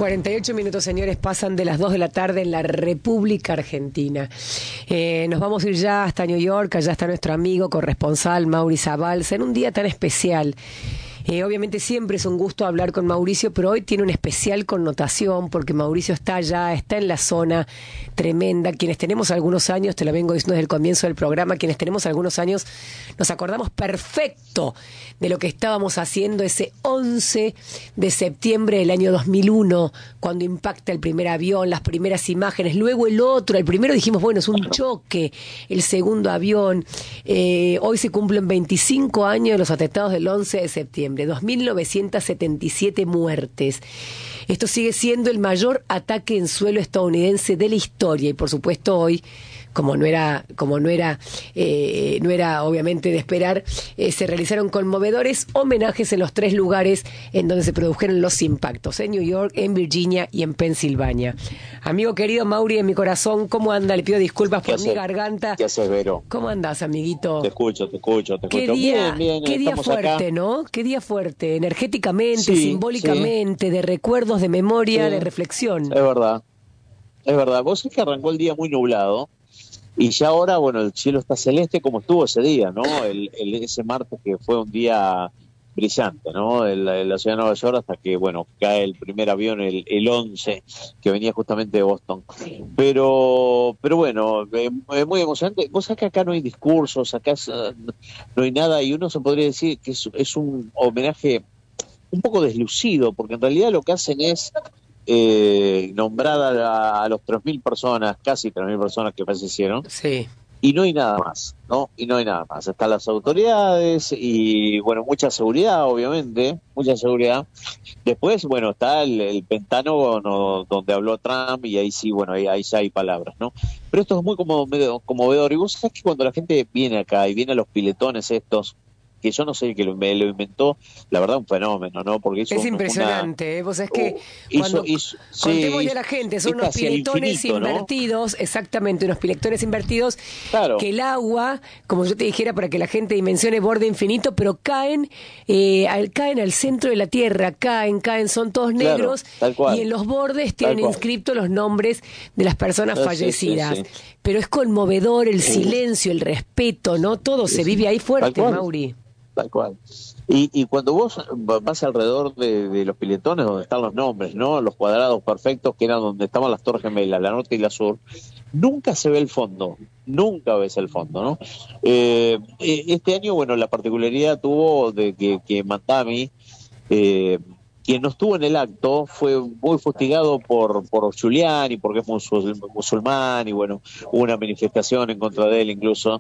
48 minutos, señores, pasan de las 2 de la tarde en la República Argentina. Nos vamos a ir ya hasta New York, allá está nuestro amigo corresponsal Mauricio Zabalza, en un día tan especial. Obviamente siempre es un gusto hablar con Mauricio, pero hoy tiene una especial connotación porque Mauricio está allá, está en la zona tremenda. Quienes tenemos algunos años, te lo vengo diciendo desde el comienzo del programa, quienes tenemos algunos años nos acordamos perfecto de lo que estábamos haciendo ese 11 de septiembre del año 2001, cuando impacta el primer avión, las primeras imágenes, luego el otro. El primero dijimos, bueno, es un choque, el segundo avión. Hoy se cumplen 25 años de los atentados del 11 de septiembre. 2.977 muertes. Esto sigue siendo el mayor ataque en suelo estadounidense de la historia y por supuesto hoy, como no era obviamente de esperar, se realizaron conmovedores homenajes en los 3 lugares en donde se produjeron los impactos, en New York, en Virginia y en Pensilvania. Amigo querido Mauri, en mi corazón, ¿cómo anda? Le pido disculpas por mi garganta. ¿Qué haces, Vero? ¿Cómo andás, amiguito? Te escucho. Qué día, bien, qué día fuerte, acá. ¿No? Qué día fuerte, energéticamente, sí, simbólicamente, sí. De recuerdos, de memoria, sí. De reflexión. Es verdad. Vos sabés que arrancó el día muy nublado. Y ya ahora, bueno, el cielo está celeste como estuvo ese día, ¿no? Ese martes que fue un día brillante, ¿no? En la ciudad de Nueva York hasta que, bueno, cae el primer avión, el 11, que venía justamente de Boston. Pero bueno, es muy emocionante. Vos sabés que acá no hay discursos, acá no hay nada, y uno se podría decir que es un homenaje un poco deslucido, porque en realidad lo que hacen es nombrar a los 3.000 personas, casi 3.000 personas que fallecieron, sí. Y no hay nada más, ¿no? Y no hay nada más. Están las autoridades y, bueno, mucha seguridad, obviamente, mucha seguridad. Después, bueno, está el Pentágono donde habló Trump y ahí sí, bueno, ahí ya hay palabras, ¿no? Pero esto es muy conmovedor. Y vos sabés que cuando la gente viene acá y viene a los piletones estos, que yo no sé que lo inventó, la verdad un fenómeno, ¿no? Porque es impresionante, vos es que contémosle a la gente, son unos piletones infinito, invertidos, ¿no? Exactamente, unos piletones invertidos, claro. Que el agua, como yo te dijera, para que la gente dimensione borde infinito, pero caen al centro de la tierra, caen, son todos negros, claro, y en los bordes tienen inscriptos los nombres de las personas fallecidas. Sí. Pero es conmovedor el silencio, el respeto, ¿no? Todo se vive ahí fuerte, Mauri. Tal cual. Y cuando vos vas alrededor de los piletones donde están los nombres, ¿no? Los cuadrados perfectos que eran donde estaban las Torres Gemelas, la norte y la sur, nunca se ve el fondo, nunca ves el fondo, ¿no? Este año, bueno, la particularidad tuvo de que Miami, quien no estuvo en el acto, fue muy fustigado por Giuliani, porque es musulmán, y bueno, hubo una manifestación en contra de él incluso.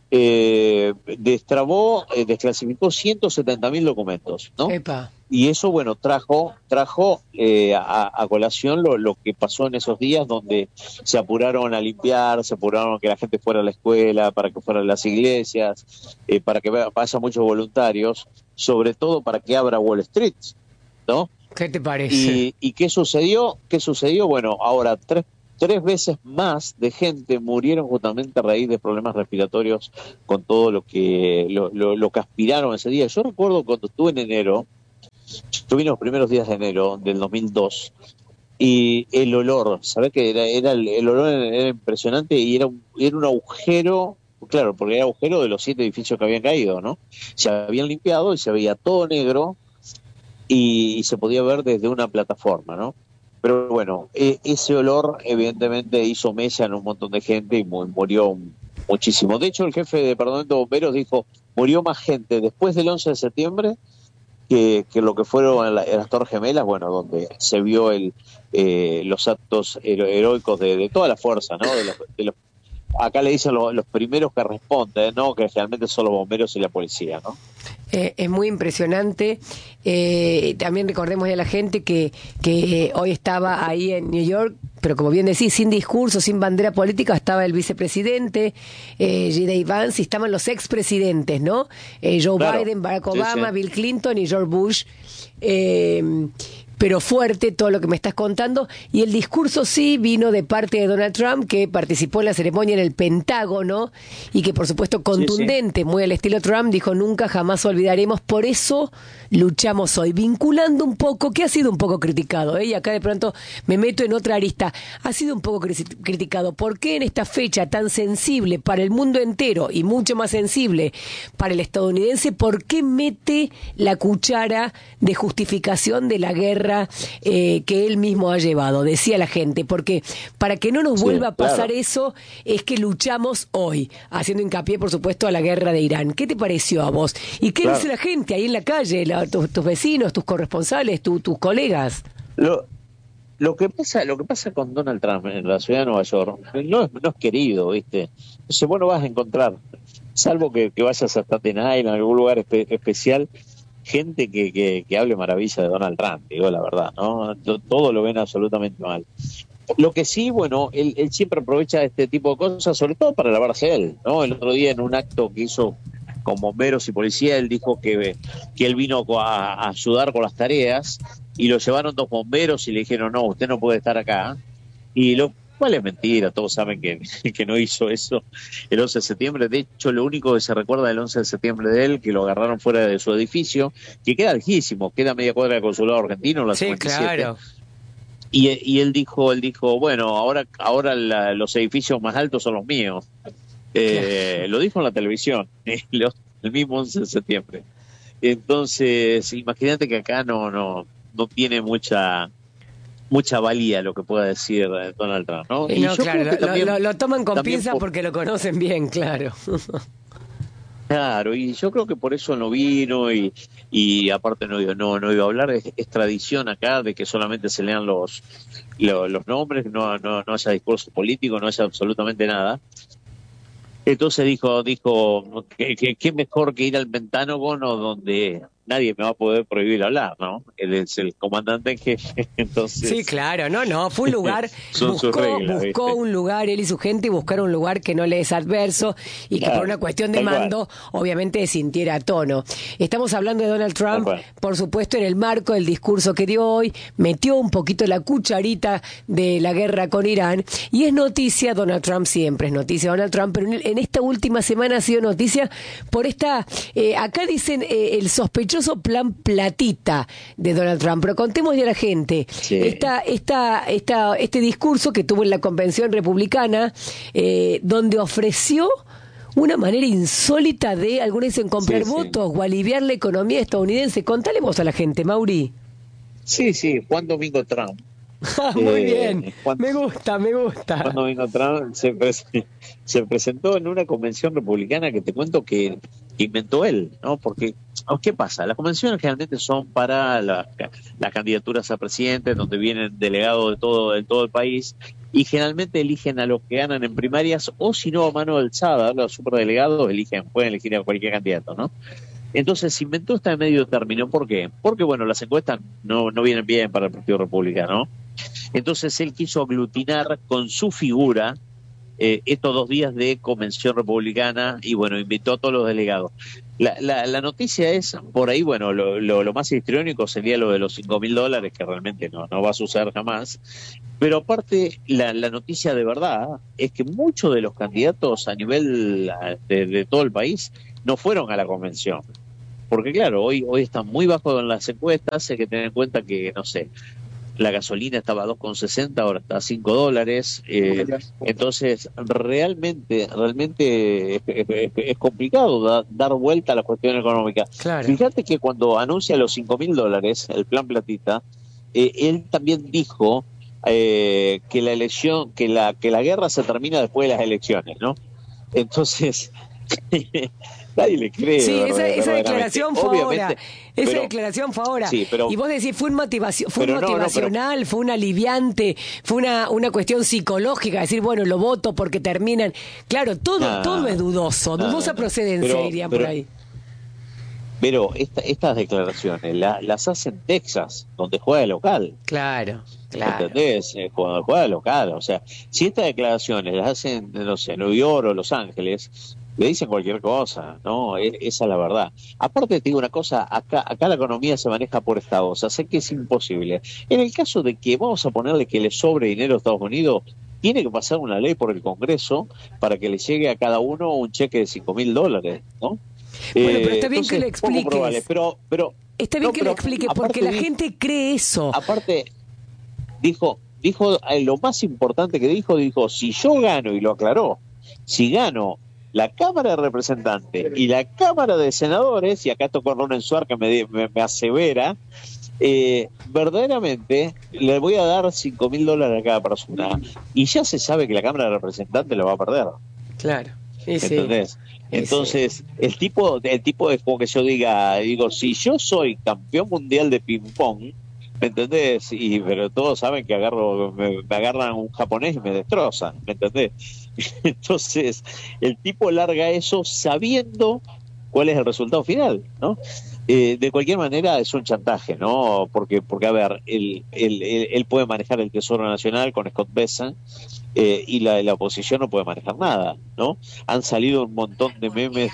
Desclasificó 170.000 documentos, ¿no? Epa. Y eso, bueno, trajo a colación lo que pasó en esos días donde se apuraron a limpiar, se apuraron a que la gente fuera a la escuela, para que fueran a las iglesias, para que vayan muchos voluntarios, sobre todo para que abra Wall Street, ¿no? ¿Qué te parece? ¿Y qué sucedió? Bueno, ahora tres veces más de gente murieron justamente a raíz de problemas respiratorios con todo lo que aspiraron ese día. Yo recuerdo cuando estuve en enero, yo vine los primeros días de enero del 2002, y el olor, ¿sabés qué? El olor era impresionante y era un agujero, claro, porque era agujero de los 7 edificios que habían caído, ¿no? Se habían limpiado y se veía todo negro y se podía ver desde una plataforma, ¿no? Pero bueno, ese olor evidentemente hizo mella en un montón de gente y murió muchísimo. De hecho, el jefe de departamento de bomberos dijo, murió más gente después del 11 de septiembre que lo que fueron en las Torres Gemelas, bueno, donde se vio los actos heroicos de toda la fuerza, ¿no? De los acá le dicen los primeros que responden, ¿no? Que realmente son los bomberos y la policía, ¿no? Es muy impresionante. También recordemos a la gente que hoy estaba ahí en New York, pero como bien decís, sin discurso, sin bandera política, estaba el vicepresidente J.D. Vance y estaban los expresidentes, ¿no? Joe Biden, Barack Obama, sí. Bill Clinton y George Bush. pero fuerte todo lo que me estás contando. Y el discurso sí vino de parte de Donald Trump, que participó en la ceremonia en el Pentágono y que por supuesto contundente, muy al estilo Trump, dijo nunca jamás olvidaremos, por eso luchamos hoy, vinculando un poco, que ha sido un poco criticado, y acá de pronto me meto en otra arista, ha sido un poco criticado, ¿por qué en esta fecha tan sensible para el mundo entero y mucho más sensible para el estadounidense, por qué mete la cuchara de justificación de la guerra que él mismo ha llevado? Decía la gente, porque para que no nos vuelva a pasar eso, es que luchamos hoy, haciendo hincapié por supuesto a la guerra de Irán. ¿Qué te pareció a vos? ¿Y qué dice la gente ahí en la calle, tus vecinos, tus corresponsales, tus colegas? Lo que pasa con Donald Trump en la ciudad de Nueva York no es querido, ¿viste? Entonces vos no vas a encontrar, salvo que vayas a Staten Island, en algún lugar especial, gente que hable maravilla de Donald Trump, digo la verdad, ¿no? Todo lo ven absolutamente mal. Lo que sí, bueno, él siempre aprovecha este tipo de cosas, sobre todo para lavarse él, ¿no? El otro día en un acto que hizo con bomberos y policía, él dijo que él vino a ayudar con las tareas y lo llevaron 2 bomberos y le dijeron, no, usted no puede estar acá. Y lo cual es mentira, todos saben que no hizo eso el 11 de septiembre. De hecho, lo único que se recuerda del 11 de septiembre de él, que lo agarraron fuera de su edificio, que queda lejísimo, queda a media cuadra del consulado argentino, la 57. Claro. Y él dijo, bueno, ahora los edificios más altos son los míos. Lo dijo en la televisión, el mismo 11 de septiembre. Entonces, imagínate que acá no tiene mucha valía lo que pueda decir Donald Trump, ¿no? Y no, claro, lo toman con pinzas porque lo conocen bien, claro. Claro, y yo creo que por eso no vino y aparte no iba a hablar. Es tradición acá de que solamente se lean los nombres, no haya discurso político, no haya absolutamente nada. Entonces dijo que mejor que ir al Pentágono donde nadie me va a poder prohibir hablar, ¿no? Él es el comandante en jefe, entonces... Sí, claro, fue un lugar, buscó un lugar, él y su gente, y buscaron un lugar que no le es adverso y que por una cuestión de mando, obviamente, sintiera a tono. Estamos hablando de Donald Trump, por supuesto, en el marco del discurso que dio hoy, metió un poquito la cucharita de la guerra con Irán, y es noticia, Donald Trump siempre es noticia, Donald Trump, pero en esta última semana ha sido noticia por esta, acá dicen el sospechoso plan platita de Donald Trump, pero contémosle a la gente este discurso que tuvo en la convención republicana, donde ofreció una manera insólita de, algunos dicen, comprar votos o aliviar la economía estadounidense. Contale vos a la gente, Mauri. Sí, Juan Domingo Trump. Muy bien, me gusta. Juan Domingo Trump se presentó en una convención republicana que te cuento que inventó él, ¿no? Porque, ¿qué pasa? Las convenciones generalmente son para las candidaturas a presidente, donde vienen delegados de todo el país, y generalmente eligen a los que ganan en primarias, o si no, a mano alzada, los superdelegados pueden elegir a cualquier candidato, ¿no? Entonces se inventó esta de medio término. ¿Por qué? Porque, bueno, las encuestas no vienen bien para el Partido Republicano. Entonces él quiso aglutinar con su figura estos 2 días de convención republicana y, bueno, invitó a todos los delegados. La noticia es, por ahí, bueno, lo más histriónico sería lo de los $5.000, que realmente no va a suceder jamás. Pero aparte, la noticia de verdad es que muchos de los candidatos a nivel de todo el país no fueron a la convención. Porque claro, hoy están muy bajos en las encuestas, hay que tener en cuenta que, no sé, la gasolina estaba a 2,60, ahora está a $5. Entonces, realmente es complicado dar vuelta a la cuestión económica. Claro. Fíjate que cuando anuncia los $5.000, el plan platita, él también dijo que la elección, que la guerra se termina después de las elecciones, ¿no? Entonces... Nadie le cree. Sí, esa declaración fue ahora. Declaración fue ahora. Sí, y vos decís, fue motivacional, fue un aliviante, fue una cuestión psicológica, decir, bueno, lo voto porque terminan. Claro, todo es dudosa procedencia, diría por ahí. Pero estas declaraciones las hace en Texas, donde juega el local. Claro. ¿Entendés? Cuando juega local. O sea, si estas declaraciones las hacen, no sé, en Nueva York o Los Ángeles, le dicen cualquier cosa, ¿no? Esa es la verdad. Aparte te digo una cosa, acá la economía se maneja por estados, así que es imposible. En el caso de que vamos a ponerle que le sobre dinero a Estados Unidos, tiene que pasar una ley por el Congreso para que le llegue a cada uno un cheque de $5.000, ¿no? Bueno, pero está bien que Entonces, le poco probable, expliques. pero Está bien no, que le pero expliques, porque aparte la gente cree eso. aparte dijo lo más importante que dijo, si yo gano, y lo aclaró, si gano la Cámara de Representantes y la Cámara de Senadores, y acá tocó Ronen Suar que me asevera, verdaderamente le voy a dar $5.000 a cada persona, y ya se sabe que la Cámara de Representantes lo va a perder. Claro. Y ¿Me sí. entendés? Y sí. Entonces, el tipo es como que yo digo, si yo soy campeón mundial de ping-pong, ¿me entendés? Pero todos saben que me agarran un japonés y me destrozan, ¿me entendés? Entonces, el tipo larga eso sabiendo cuál es el resultado final, ¿no? De cualquier manera es un chantaje, ¿no? Porque a ver, él puede manejar el Tesoro Nacional con Scott Bessent, y la oposición no puede manejar nada, ¿no? Han salido un montón de memes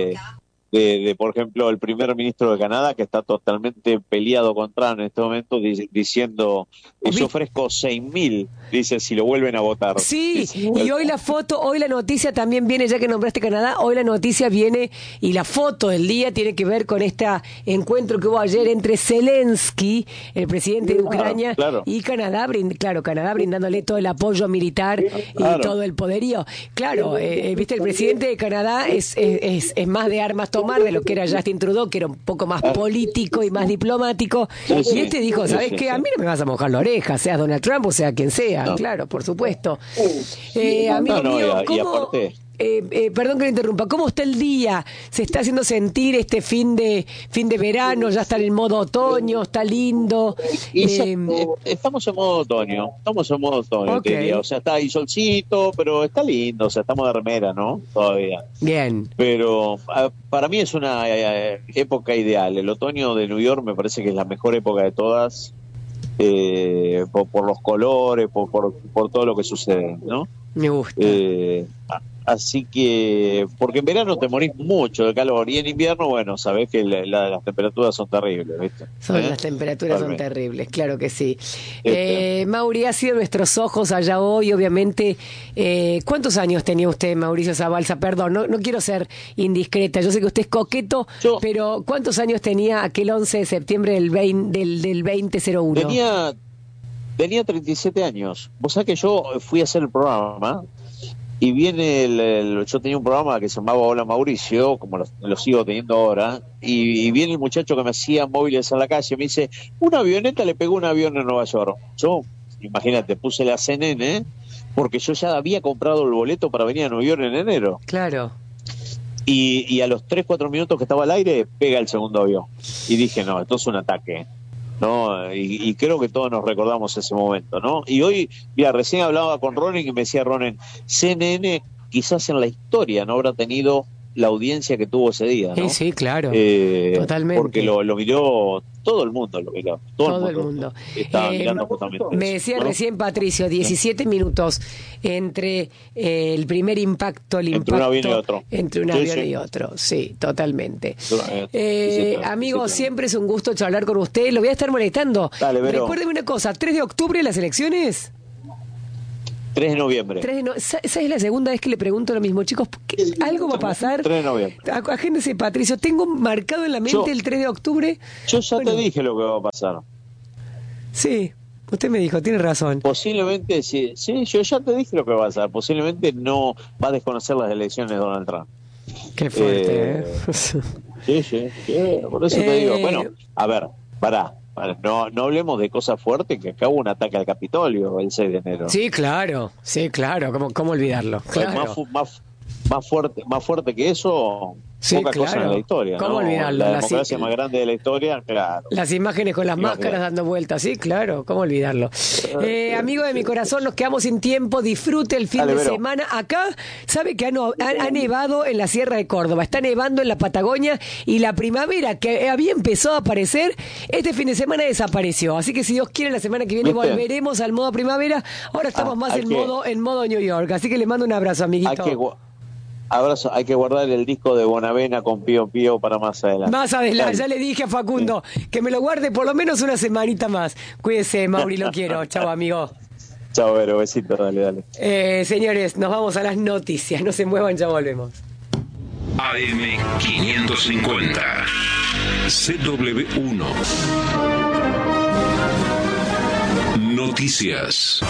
por ejemplo, el primer ministro de Canadá, que está totalmente peleado con Trump en este momento, diciendo, yo ofrezco 6.000, dice, si lo vuelven a votar. Sí, y hoy la foto, hoy la noticia también viene, ya que nombraste Canadá, hoy la noticia viene y la foto del día tiene que ver con este encuentro que hubo ayer entre Zelensky, el presidente de Ucrania, claro. y Canadá, Canadá brindándole todo el apoyo militar y todo el poderío. Claro, viste, el presidente de Canadá es más de armas tomar de lo que era Justin Trudeau, que era un poco más político y más diplomático, y este dijo, ¿sabes qué? A mí no me vas a mojar la oreja, seas Donald Trump o sea quien sea, claro, por supuesto. Amigo mío, ¿cómo, y aparte, perdón que le interrumpa, ¿cómo está el día? ¿Se está haciendo sentir este fin de verano? ¿Ya está en el modo otoño? ¿Está lindo? Estamos en modo otoño, Okay. te diría. O sea, está ahí solcito, pero está lindo, o sea, estamos de remera, ¿no? Todavía. Bien. Pero para mí es una época ideal. El otoño de New York me parece que es la mejor época de todas, por los colores, por todo lo que sucede, ¿no? Me gusta. Así que, porque en verano te morís mucho de calor, y en invierno, bueno, sabés que las temperaturas son terribles, ¿viste? Las temperaturas son terribles, claro que sí. Este. Mauri, ha sido nuestros ojos allá hoy, obviamente. ¿Cuántos años tenía usted, Mauricio Zabalza? Perdón, no quiero ser indiscreta, yo sé que usted es coqueto, pero ¿cuántos años tenía aquel 11 de septiembre del 2001? Tenía 37 años. Vos sabés que yo fui a hacer el programa, y viene yo tenía un programa que se llamaba Hola Mauricio, como lo sigo teniendo ahora, y viene el muchacho que me hacía móviles en la calle y me dice, una avioneta le pegó un avión en Nueva York. Yo, imagínate, puse la CNN porque yo ya había comprado el boleto para venir a Nueva York en enero. Claro. Y a los 3-4 minutos que estaba al aire, pega el segundo avión. Y dije, no, esto es un ataque, ¿no? Y creo que todos nos recordamos ese momento, ¿no? Y hoy, mira, recién hablaba con Ronen y me decía Ronen, CNN quizás en la historia no habrá tenido la audiencia que tuvo ese día, ¿no? Sí, claro, totalmente. Porque lo miró, todo el mundo lo miró. Todo el mundo. Estaba mirando justamente me eso, decía ¿no? recién Patricio, 17 minutos entre el primer impacto, entre un avión y otro. Entre un avión y otro, sí, totalmente. Amigo, siempre es un gusto charlar con usted, lo voy a estar molestando. Dale, recuérdeme una cosa, 3 de octubre las elecciones. 3 de noviembre. Esa es la segunda vez que le pregunto lo mismo, chicos. ¿Algo va a pasar? 3 de noviembre. Agéndese, Patricio. Tengo marcado en la mente el 3 de octubre. Yo ya te dije lo que va a pasar. Sí, usted me dijo, tiene razón. Posiblemente, sí, yo ya te dije lo que va a pasar. Posiblemente no va a desconocer las elecciones de Donald Trump. Qué fuerte, Sí. Por eso te digo, bueno, a ver, pará. No hablemos de cosas fuertes, que acá hubo un ataque al Capitolio el 6 de enero. Sí, claro, ¿cómo olvidarlo? Claro. Más fuerte que eso, poca cosa en la historia. ¿Cómo olvidarlo? La democracia más grande de la historia, claro. Las imágenes con las máscaras dando vueltas, sí, claro, ¿cómo olvidarlo? Amigo de mi corazón, nos quedamos sin tiempo, disfrute el fin de semana. Acá, sabe que ha nevado en la Sierra de Córdoba, está nevando en la Patagonia, y la primavera que había empezado a aparecer, este fin de semana desapareció. Así que si Dios quiere, la semana que viene volveremos al modo primavera. Ahora estamos más en modo New York, así que le mando un abrazo, amiguito. Abrazo, hay que guardar el disco de Bonavena con Pío Pío para más adelante. Más adelante, Dale. ya le dije a Facundo que me lo guarde por lo menos una semanita más. Cuídese, Mauri, lo quiero. Chao, amigo. Chao, Vero, besito, dale. Señores, nos vamos a las noticias. No se muevan, ya volvemos. AM550 CW1 Noticias.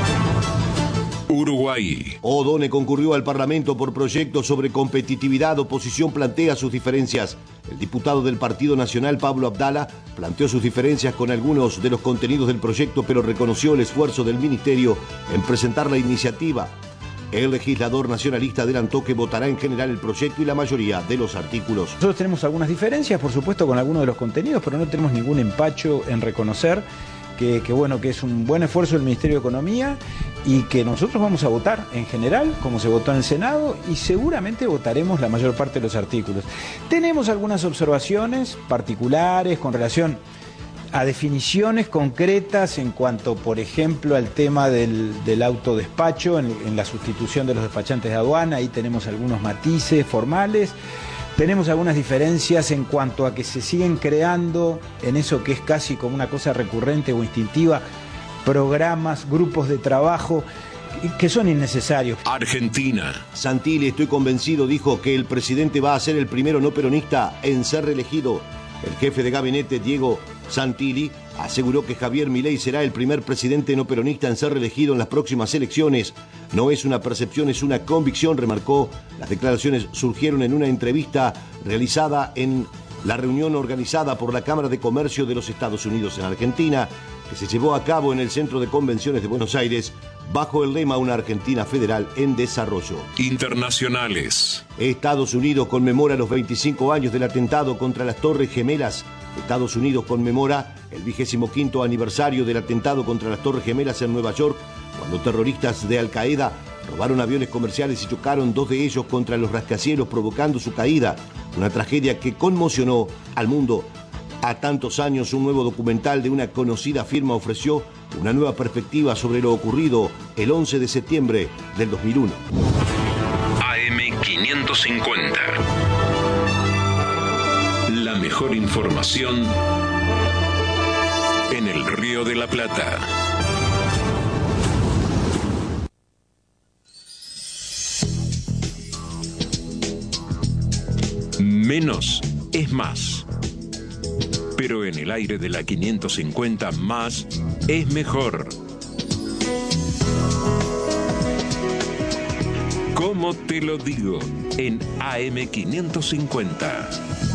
Uruguay. O'Donnell concurrió al Parlamento por proyectos sobre competitividad. Oposición plantea sus diferencias. El diputado del Partido Nacional, Pablo Abdala, planteó sus diferencias con algunos de los contenidos del proyecto, pero reconoció el esfuerzo del Ministerio en presentar la iniciativa. El legislador nacionalista adelantó que votará en general el proyecto y la mayoría de los artículos. Nosotros tenemos algunas diferencias, por supuesto, con algunos de los contenidos, pero no tenemos ningún empacho en reconocer que es un buen esfuerzo del Ministerio de Economía y que nosotros vamos a votar en general, como se votó en el Senado, y seguramente votaremos la mayor parte de los artículos. Tenemos algunas observaciones particulares con relación a definiciones concretas en cuanto, por ejemplo, al tema del autodespacho, en la sustitución de los despachantes de aduana. Ahí tenemos algunos matices formales. Tenemos algunas diferencias en cuanto a que se siguen creando, en eso que es casi como una cosa recurrente o instintiva, programas, grupos de trabajo que son innecesarios. Argentina. Santilli, estoy convencido, dijo que el presidente va a ser el primero no peronista en ser reelegido. El jefe de gabinete, Diego Santilli, aseguró que Javier Milei será el primer presidente no peronista en ser reelegido en las próximas elecciones. No es una percepción, es una convicción, remarcó. Las declaraciones surgieron en una entrevista realizada en la reunión organizada por la Cámara de Comercio de los Estados Unidos en Argentina, que se llevó a cabo en el Centro de Convenciones de Buenos Aires, bajo el lema Una Argentina Federal en Desarrollo. Internacionales. Estados Unidos conmemora los 25 años del atentado contra las Torres Gemelas. Estados Unidos conmemora el 25º aniversario del atentado contra las Torres Gemelas en Nueva York, cuando terroristas de Al Qaeda robaron aviones comerciales y chocaron 2 de ellos contra los rascacielos, provocando su caída. Una tragedia que conmocionó al mundo. A tantos años, un nuevo documental de una conocida firma ofreció una nueva perspectiva sobre lo ocurrido el 11 de septiembre del 2001. AM550. La mejor información en el Río de la Plata. Menos es más. Pero en el aire de la 550, más es mejor. ¿Cómo te lo digo? En AM550.